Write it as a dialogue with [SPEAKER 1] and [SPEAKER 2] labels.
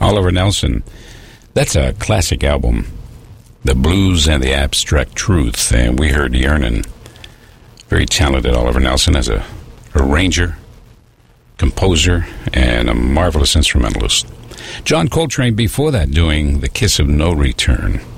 [SPEAKER 1] Oliver Nelson. That's a classic album, The Blues and the Abstract Truth. And we heard Yearnin'. Very talented Oliver Nelson as a arranger, composer, and a marvelous instrumentalist. John Coltrane before that doing The Kiss of No Return.